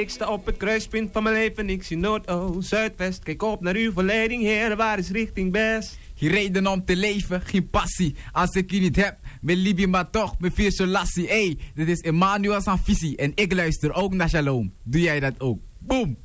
Ik sta op het kruispunt van mijn leven, ik zie Noord, Oost, Zuidwest. Kijk op naar uw verleiding, Heer, waar is richting best? Geen reden om te leven, geen passie. Als ik je niet heb, ben Libië maar toch, ben vier lassie. Dit is Emmanuel Sanfisi en ik luister ook naar Shalom. Doe jij dat ook? Boom!